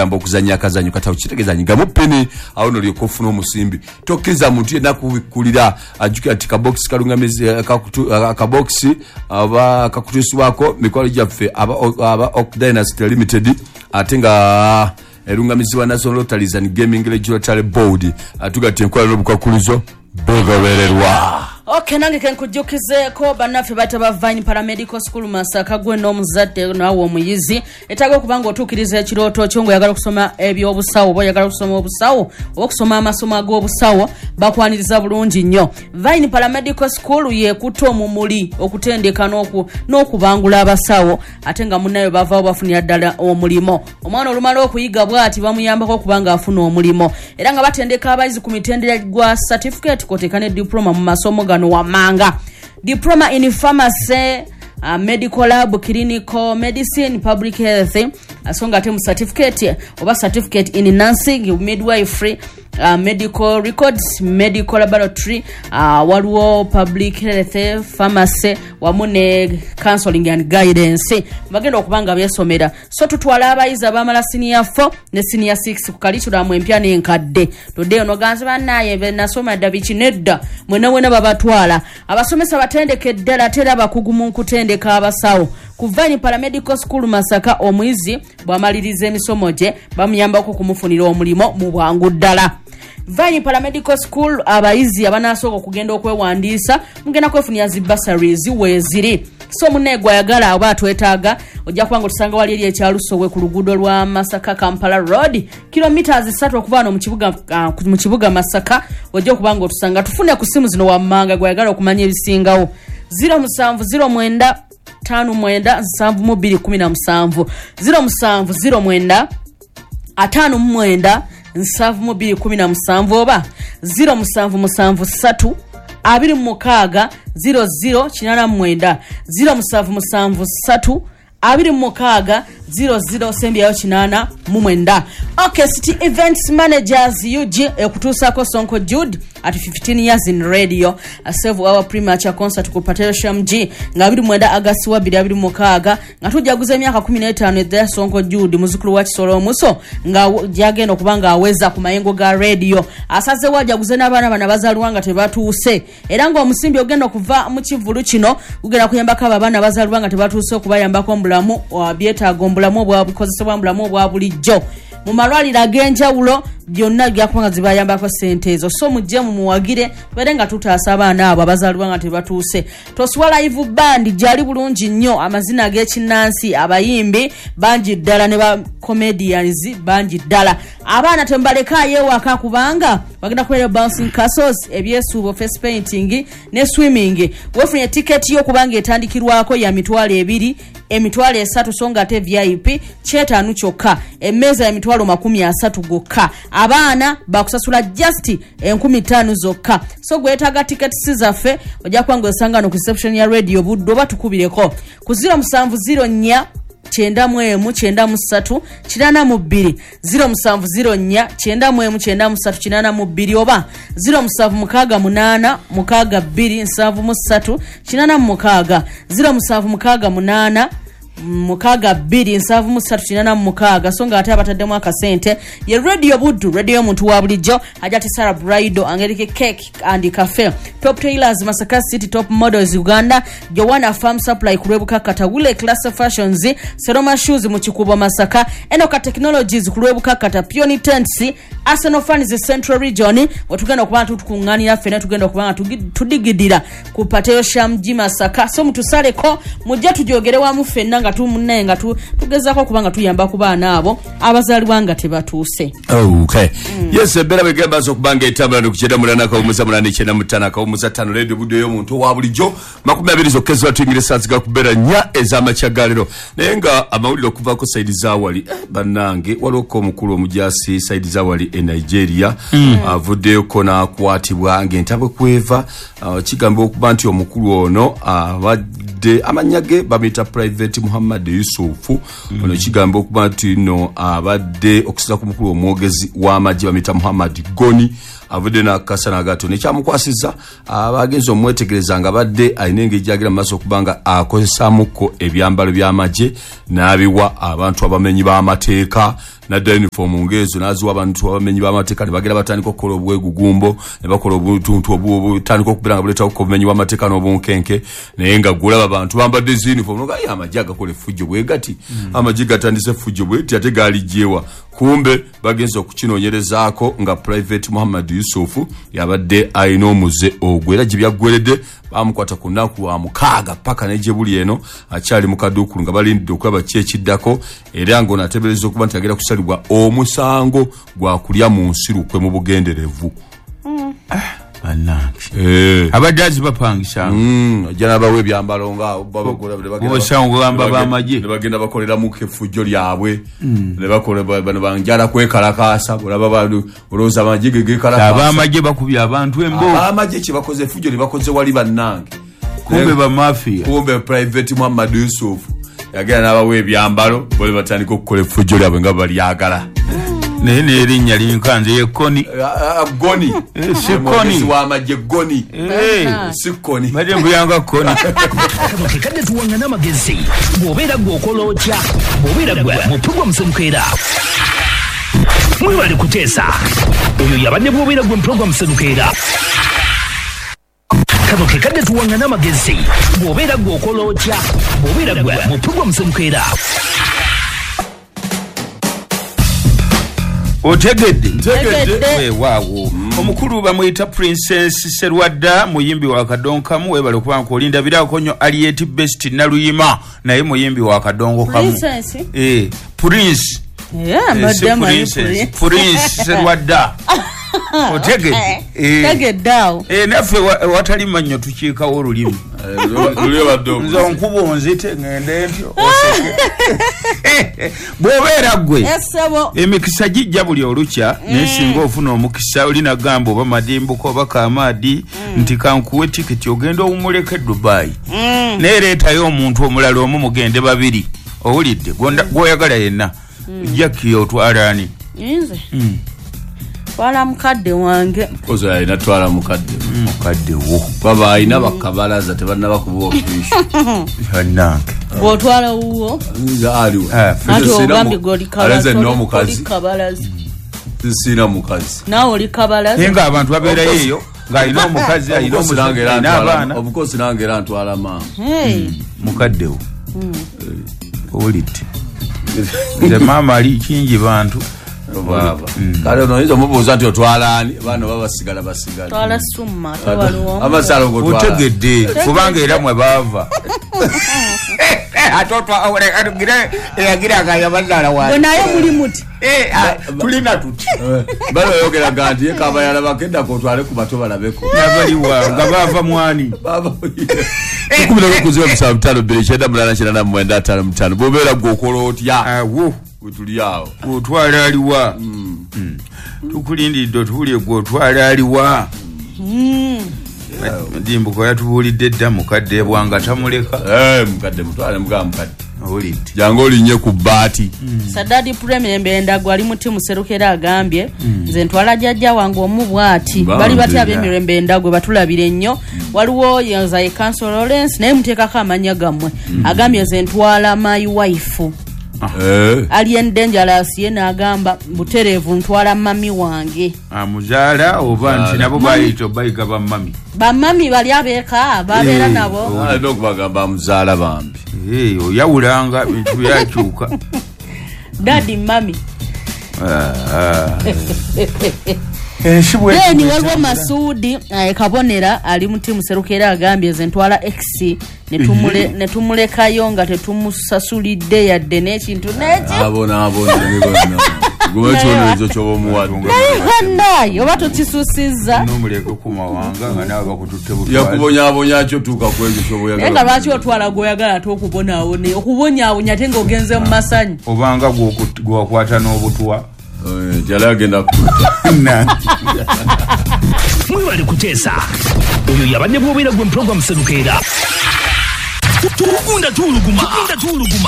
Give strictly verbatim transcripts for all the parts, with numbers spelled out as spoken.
kuyamba okuzanya akazanyo katawo kitegeezanyi gamu peni awo no lyoko ofuna omusimbi tokkiriza muntu yenna kubikulira ajjukira ati kabox kalungamizi akabox aba kakutusibwako mikwalo gyaffe aba aba Ok Dynasty Limited ate nga erungamizibwa National Lotteries and Gaming Regulatory Board atugate enkola n'obukakulizo bogobererwa. Okay, nange kenkujukizeeko bannaffe bataba Vine Paramedical School Masaka gwe n'omuzadde nawo omuyizi etaaga okubanga otuukiriza ekirooto kyo ng'oyagala okusoma ebyobusawo oba oyagala okusoma obusawo oba okusoma amasomo ag'obusawo bakwaniriza bulungi nnyo. Vine Paramedical School yeekutte omumuli okutendeka n'oku n'okubangula abasawo ate nga munnayo bavaawo bafunira ddala omulimo. Omwana olumala okuyiga bw'ati bamuyambako okubanga afuna omulimo era nga batendeka abayizi ku mitendera gwa certificate kwoteeka ne diploma mu masomo gano wamanga. Diploma in pharmacy, uh, medical lab, clinical medicine, public health, asonga ate mu certificate oba certificate in nursing, midwifery, uh, medical records, medical laboratory, uh, waliwo public health, pharmacy, wamu ne counseling and guidance. Bagenda okubanga byesomera. So tutwala abayizi abamala senior four ne senior six ku curriculum empya n'enkadde. Todde ono ganze bannaye be nasoma dda bikinedda mwena wena babatwala. Abasomesa batendeke ddala tera bakugu mu kutendeka abasawo. Ku Vine Paramedical School Masaka omuyizi bw'amaliriza emisomo gye bamuyambako kumufunira omulimo mu bwangu ddala. Vine Paramedical School abayizi abanasooka okugenda okwewandiisa mugenda kwefunira zi bursaries weeziri. So munegwa yagala oba twetaaga ojja kubanga otusanga wali eri ekyalusowe ku luguudo lwa Masaka Kampala Road kilometers three okuva wano mu kibuga uh, mu kibuga Masaka ojja kubanga otusanga tufune ku simu zino wammanga gwa yagala okumanya ebisingawo zero seven zero nine tano mwenda nsanvu mu bbiri kumi na musanvu zero seven zero mwenda atano mwenda nsanvu mu bbiri kumi na musanvu oba zero musanvu musanvu ssatu abiri mu mukaaga zero zero kinana mwenda zero musanvu musanvu ssatu abiri mu mukaaga zero zero sembyayo kinana mu mwenda. Okay, City Events Managers U G ekutuusako Sonko Jude at fifteen years in radio a save our premature concert ku Patricium G nga abiri mwenda Agasti wa bbiri abiri mu mukaaga nga tujaguza emyaka kumi n'etaano edda Sonko Jude muzukulu wa Kisolo Muso nga jagenda okubanga aweza ku mayengo ga radio asaze wajaguza n'abaana bana bazalwa nga tebatuuse era nga omusimbi ogenda okuva mu kivulu kino ugenda kuyambako abaana bazalwa nga tebatuuse okubayambako mbulamu byetaago mbulamu obwa bukozesebwa mbulamu obwa bulijjo mu malwaliro ag'enjawulo byonna byakubanga zibayambako ssente ezo. So mujje mu muwagire tubere nga tutaasa abaana abo abazaalibwa nga tebatuuse. Toswa live band gyali bulungi nnyo amazina ag'ekinnansi abayimbi bangi ddala ne ba comedians bangi ddala. Abaana tembaleka yewaka kubanga bagenda kubeera bouncing castles ebyesuubo face painting ne swimming. Wefunye ticket yo kubanga etandikirwako ya mitwalo ebiri emitwalo esatu songa ate V I P kyetaanu kyokka emmeeza ya mitwalo makumi asatu gokka abaana bakusasula just enkumi ttaano zokka. So gwetaaga tickets zaffe ojja kwanga osangano ku reception ya radio buddo batukubireko ku zero seven zero nine kyenda mu emu kyenda mu ssatu kinaana mu bbiri zero seven zero nine kyenda mu emu kyenda mu ssatu kinaana mu bbiri oba zero seven mukaaga munaana mukaaga bbiri nsanvu mu ssatu kinaana mu mukaaga zero seven mukaaga munaana mukaaga bbiri nsanvu mu ssatu kinaana mu mukaaga. So nga ate abataddemu akasente ye radio buddu radio y'omuntu wa bulijjo ajati Sarah Bridal Angelike Cake and Cafe Top Tailors Masaka City Top Models Uganda Joanna Farm Supply kulwebuka Katawule Class Fashions Seroma Shoes mu Kikubo Masaka Enoka Technologies kulwebuka Kata Pioni Tents Arsenal Fans Central Region watugenda kubanga tutukunganira fena tugenda kubanga tudigidira ku Patricium G Masaka. So mutusaleko mujja tujogere wa mu fena nga tumunne nga tu tugezako kubanga tuyamba ku baana abo abazalibwa nga tebatuuse. Okay. Mm. Yes, bera begamba zo kubanga etambula kukyeda mulana ka umuza mulana ikyenda mutana ka umuza tano radio budde y'omuntu wa bulijjo makumi abiri zokkezwa tuyingire saziga kubera nya ez'amacyagalero naye nga amawulire okuva ko Saidi Zawali eh, bannange waloko omukulu omujasi Saidi Zawali e Nigeria mm. avuddeyo ko n'akwatibwa ng'entabwe kweva uh, kigambo okuba nti omukulu ono uh, abadde amanyage bamita Private Muhammad Yusufu ono mm. kigambo okuba nti no abadde okusira ku mukulu omwogezi w'amagye bamita Muhammad Goni avudde na kasana gato ne kyamukwasiza abagenzi omwetegereza nga badde ayinenge jagira maso kubanga akozesamuko ebyambalo by'amagye nabiwa abantu abamenyi b'amateeka na uniform ngezo nazo abantu abamenyi b'amateeka ne bagira batandika okukola obwegugumbo ne bakola obutuntu obutandika okubira nga buleta okumenyi b'amateeka n'obunkenke naye nga gulaba abantu bambadde uniform no gayi amagye agakola fujjo bwegati mm. amagye gatandise fujjo bweti ate galijewa kumbe bagenze okukinonyerezaako nga Private Muhammad Yusufu yabadde ayina omuze ogwera gibyaggweredde bamukwata ku nnaku wa mukaaga paka neje buli eno akyali mu kaduukulu nga balindidde okulaba ki ekiddako era ng'ono ateebereza okuba nti agenda kusalibwa omusango gwa kulya mu nsirukwe mu bugenderevu. mm. Eh abadazi bapangisa mm jana bawe byambalo nga babagula bagenda osango gamba bamaje ne bagenda bakolera mu kefujjo lyabwe ne bakola bano banjala kwekalakasa bulaba bantu uloza amajige gekalakasa abamaje bakubya abantu embo abamaje kibakoze fujjo ne bakoze wali bannange kumbe ba mafia kumbe Private Muhammad Yusuf yagenda nabawe byambalo bole batandika okukola fujjo lyabwe nga bali yagala ne ne erinnya linkanze yekoni Goni sikoni wa maje Goni sikoni maje mbuyanga koni kade tuwanga namagezi bobera gwokola otya bobera gwa mupugwa msenukera mwali kutesa uyo yabanye bobera gwa mupugwa msenukera kado kade tuwanga namagezi bobera gwokola otya bobera gwa mupugwa msenukera otegedde ntegedde waawo mm. omukulu bamuyita Princess Serwadda muyimbi wa kadonka mu webale kuba nkolinda birako nnyo Aliet Best Naluyima naye muyimbi wa kadongo kamu eh Prince yeah madam Princess Prince Serwadda otegedde eh tegeddawo eh nafe watali mannyo tukiika olulimi lulyo baddo nzo nkubo nzite ngende ntyo oseke bobera gwe esebo emikisa gijja buli olukya mm. nesinga ofuna omukisa olina gambo ba madimbuko baka amadi mm. nti kankuwe tiketi ogenda omuleke Dubai mm. nereta yo omuntu omulala omu mugende babiri owulidde gonda goyagala yenna mm. Jackie otwalani inze mm. Wala mukadde wange kozo ya ina twala mukadde mm. mukadde wo baba ina bakabalaza tebanna bakubo ofisho hananke go twala uwo nza ali ato gambi goli kabalaza no mukazi kabalaza sina mukazi nawo oli kabalaza yenga abantu babera yeyo nga ino mukazi ino musangira n'abana obukosi nangera ntwala mama hey mukadde wo olite nze mama ali kingi bantu baba kale no izo mubuza nti otwalani bano baba sigala basigala twala summa twaluwo amasalo go twala otegedde kubanga era mwe bava atotwa awere agira yagira ga yabandala wa bonayo muli muti eh tulina tuti balo yogera gandi ekaba yala bakenda ko twale ku bato balabeko nabali wa ngabava mwani baba tukubira ko kuziba bisaba mtalo bere cheda mulana chena na mwenda atalo mtalo bobera gokolo otya awo utuliyao otwala aliwa mm. mm. tukulindidde tuli gwo twala aliwa mm. Dimbuko yatubulidde dda mukadde bwanga tamuleka eh mukadde mutwale mga mukadde oliti jango linye ku bati mm. Sadadi Premier Ndago ali muti muserukera agambye mm. nze ntwala jjajja wange omubwati bali bati abemirembe Ndago batulabire nnyo mm. waliwo yanza e Council Lawrence naye muteekako amanya gammwe mm. agambye nze ntwala my wife eh Alien Dangerous yena agamba buterevu ntwala mami wange amuzala oba nti nabo bayito bayiga ba mami ba mami bali abeka babera nabo ah ndo kubagamba muzala bambi eh oyawulanga bintu byakyuka daddy mami ah eshibwe ni waliwo Masudi kabonera ali muti muserukera agambye ze ntwala X netumule netumulekayo nga tetumusasulidde yadde n'ekintu n'eki abona abona ngibona gumetono ezo chobo muwadu handa yoba tukisusiza nomuleko kuma wanga nga nawe bakututte butwa yakubonya abonya cyo tuka kwezo chobo yagala nga lwaki otwala goyagala to okubona awone okubonya awonya tenga ogenze mu masanyi obanga gwo kwata n'obutwa eh jala agenda kuta na mwali kutesa uyo yabanye bobera gwe program senukera Tukunda tuluguma. Tukunda tuluguma.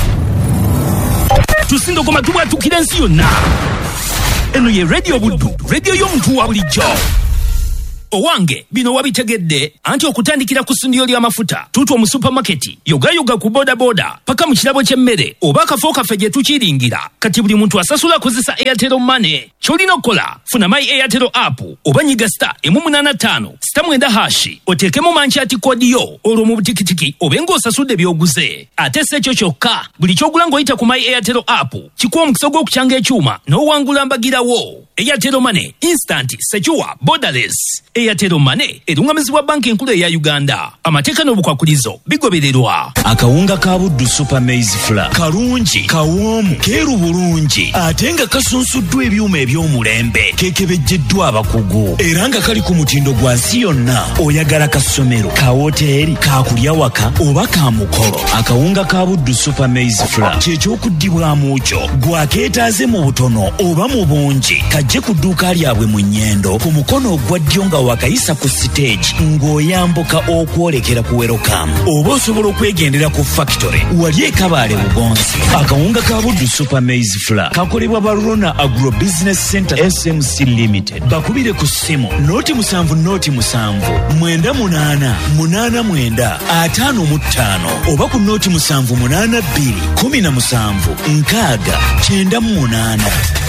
Tusindogoma tubwatukira ensi yonna. Eno ye Radio Buddu, radio y'omuntu wa bulijjo. Owange bino wabitegedde anti okutandikira ku ssundiro ly'amafuta tutwa mu supermarket yoga yoga ku boda boda paka mu kirabo ky'emmere oba akafo kaffe gye tukiringira kati buli muntu asasula kozesa Airtel Money kyolina okukola funa my Airtel app oba nyiga star emu munaana ttaano sita mwenda hashi oteekemu manchati kodi yo olwo mu butikitiki obenga osasudde byoguze ate si ekyo kyokka buli kyogula ng'oyita ku my Airtel app kikuwa omukisa gw'okukyanga ekyuma n'owangula mbagirawo. Airtel Money instant secure borderless. Airtel Money erungamizibwa banki enkulu eya Uganda. Amateeka n'obukwakulizo bigobererwa. Akawunga ka Buddu Super Maize Flour kalungi kawoomu keeru bulungi ate nga kasunsuddwa ebyuma eby'omulembe keekebejjeddwa abakugu era nga kali ku mutindo gwa nsi yonna. Oyagala ka ssomero ka woteeri ka kulya waka oba ka mukolo akawunga ka Buddu Super Maize Flour ky'ekyokuddibwamu kyo gwakeetaaze mu butono oba mu bungi kajje ku dduuka lyabwe mu nnyendo ku mukono ogwa ddyo nga wakayisa ku stage ng'oyambuka okwolekera ku welcome oba osobola okwegendera ku factory wali e Kabaale Bugonzi. Akawunga ka Buddu Super Maize Flour kakolebwa ba Rona Agro Business Center S M C Limited. Bakubire ku ssimu noti musanvu noti musanvu mwenda munaana munaana mwenda ataano mu ttaano oba ku noti musanvu munaana bbiri kumi na musanvu nkaaga kyenda mu munaana.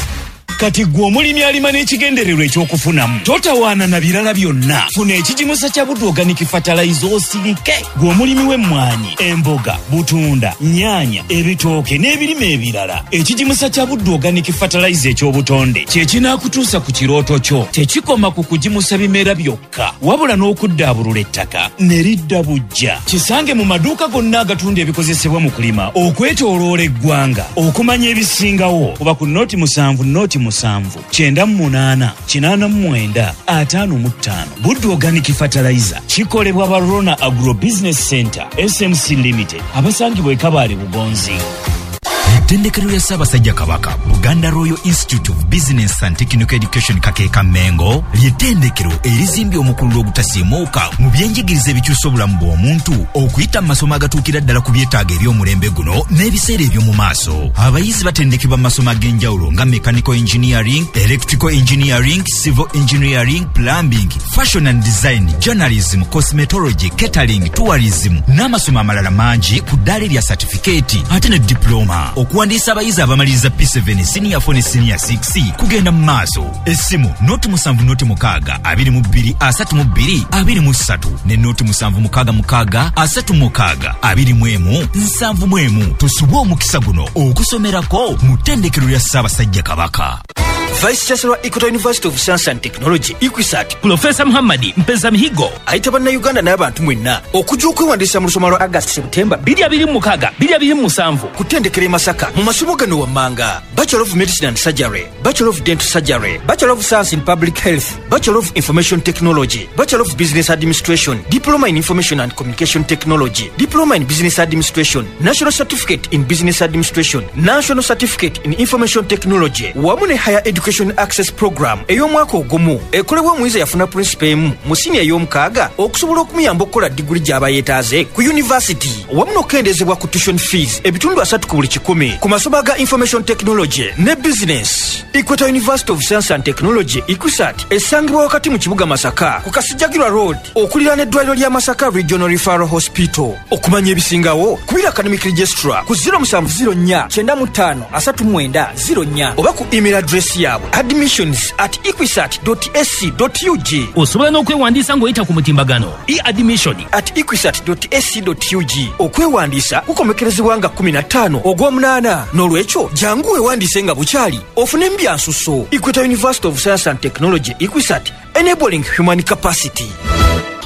Kati gwe omulimi alima n'ekigendererwa ekyokufunamu totawaana na birala byonna. Funa ekigimusa kya Buddu Organic Fertilizer osirike. Gwe omulimi w'emmwanyi, emboga, butunda, nnyaanya, ebitooke n'ebirime ebirala. Ekigimusa kya Buddu Organic Fertilizer eky'obutonde kye kinaakutuusa ku kirooto kyo. Tekikoma ku kugimusa bimera byokka wabula n'okuddaabulula ettaka ne lidda bujja. Kisange mu maduuka gonna agatunda ebikozesebwa mu kulima okwetooloola eggwanga okumanya ebisingawo kuba ku noti musanvu noti musanvu kyenda mu munaana kinaana mu mwenda ataano mu ttaano. Buddu Organic Fertilizer kikolebwa ba Rona Agro Business Center S M C Limited abasangibwa e Kabaale Bugonzi. Ettendekero lya Ssaabasajja Kabaka Buganda Royal Institute of Business and Technical Education Kakeeka Mengo ly'ettendekero erizimbye omukululo ogutasiimuuka mu byenjigiriza ebikyusa obulamu bw'omuntu okuyita mu masomo agatuukira ddala ku byetaago eby'omulembe guno n'ebiseera eby'omu maaso. Abayizi batendekebwa mu masomo ag'enjawulo nga Mechanical Engineering, Electrical Engineering, Civil Engineering, Plumbing, Fashion and Design, Journalism, Cosmetology, Catering, Tourism n'amasomo amalala mangi ku ddaala erya certificate ate ne diploma. Okuwandiisa abayizi abamaliriza P seven Senior four ne Senior six kugenda mu maaso. Essimu noti musanvu noti mukaaga abiri mu bbiri asatu mu bbiri abiri mu ssatu ne noti musanvu mukaaga mukaaga asatu mukaaga abiri mu emu nsanvu mu emu. Tusubwe omukisa guno okusomerako mu ttendekero lya Ssaabasajja Kabaka. Vice Chancellor Equator University of Science and Technology Equisat Professor Muhammad Mpeza Mihigo ayita bannayuganda n'abantu mwenna okujja okwewandiisa mu lusoma lwa August September bbiri abiri mu mukaaga bbiri abiri mu musanvu ku ttendekero e Masaka mu masomo gano wammanga: Bachelor of Medicine and Surgery, Bachelor of Dental Surgery, Bachelor of Science in Public Health, Bachelor of Information Technology, Bachelor of Business Administration, Diploma in Information and Communication Technology, Diploma in Business Administration, National Certificate in Business Administration, National Certificate in Information Technology wamu ne Higher Education Access Program ey'omwaka ogumu ekolebwa omuyizi yafuna principal emu mu siniya ey'omukaaga okusobola okumuyamba okukola diguli gy'aba yeetaaze ku university wamu n'okukendezebwa ku tuition fees ebitundu asatu ku buli kikumi ku masomo ga Information Technology ne Business. Equator University of Science and Technology Equisat esangibwa wakati mu kibuga Masaka ku Kasijjagirwa Road okuliraana eddwaliro lya Masaka Regional Referral Hospital. Okumanya ebisingawo kubira academic registrar ku zero seven zero four kyenda mu ttaano asatu mu mwenda zero four oba ku email address yaabwe admissions at equisat dot a c dot u g. Osobola n'okwewandiisa ng'oyita ku mutimbagano e-admission at equisat dot a c dot u g. Okwewandiisa kukomekerezebwa nga kumi na ttaano ogw'omunaana n'olwekyo jangu weewandiise nga bukyali ofune embyansuso. Equator University of Science and Technology Equisat enabling human capacity.